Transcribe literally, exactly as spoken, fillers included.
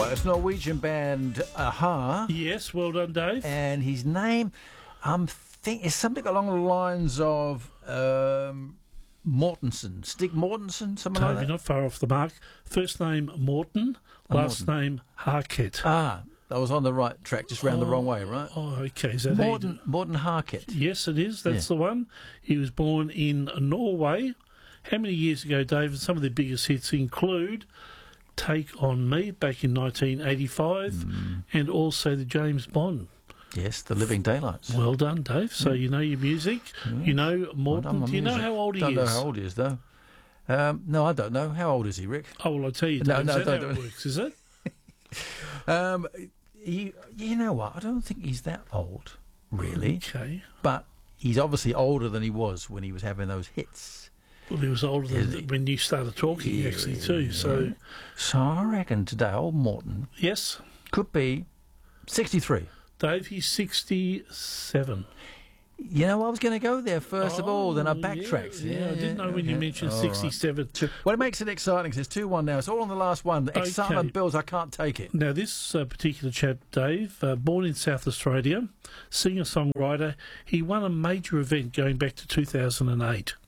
right, it's Norwegian band Aha. Yes, well done, Dave. And his name, I'm think, is something along the lines of um, Mortensen, Stig Mortensen, something Dave, like you're that. not far off the mark. First name Morton, Oh, last Morton. name Harkett. Ah, I was on the right track, just round the wrong way, right? Oh, okay. Is that how you Morten, do- Morten Harket. Yes, it is. That's Yeah. the one. He was born in Norway. How many years ago, David? Some of the biggest hits include Take On Me back in nineteen eighty-five Mm. and also the James Bond. Yes, The Living Daylights. Well done, Dave. So you know your music. You know Well Morton. done, my Do you know music. how old he Don't is? know how old he is, though. Um, no, I don't know. How old is he, Rick? Oh, well, I'll tell you, No, Dave. no, is that don't how do it it. works, is it? Um, he, you know what? I don't think he's that old, really. Okay. But he's obviously older than he was when he was having those hits. Well, he was older Is than he? when you started talking, Yeah, actually, too. So, So I reckon today old Morton yes, could be sixty-three. Dave, he's sixty-seven. You know, I was going to go there first of all, then I Oh, backtracked. Yeah, yeah, I didn't know when you okay. mentioned All right. sixty-seven. Well, it makes it exciting. 'Cause it's two one now. It's all on the last one. The excitement Okay. builds. I can't take it. Now, this uh, particular chap, Dave, uh, born in South Australia, singer-songwriter, he won a major event going back to two thousand eight.